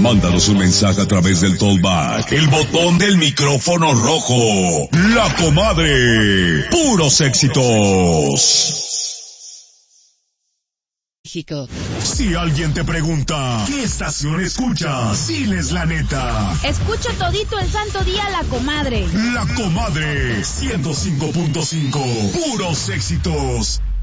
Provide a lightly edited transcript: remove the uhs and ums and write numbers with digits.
Mándanos un mensaje a través del Talkback, el botón del micrófono rojo. La Comadre. Puros éxitos. México. Si alguien te pregunta, ¿qué estación escuchas? Diles la neta. Escucho todito el santo día La Comadre. La Comadre 105.5. Puros éxitos.